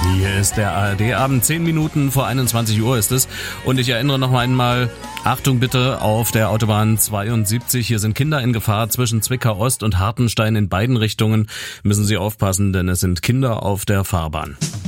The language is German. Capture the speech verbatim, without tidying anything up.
Hier ist der A R D-Abend, zehn Minuten vor einundzwanzig Uhr ist es. Und ich erinnere noch einmal, Achtung bitte, auf der Autobahn zweiundsiebzig. Hier sind Kinder in Gefahr zwischen Zwickau Ost und Hartenstein in beiden Richtungen. Müssen Sie aufpassen, denn es sind Kinder auf der Fahrbahn.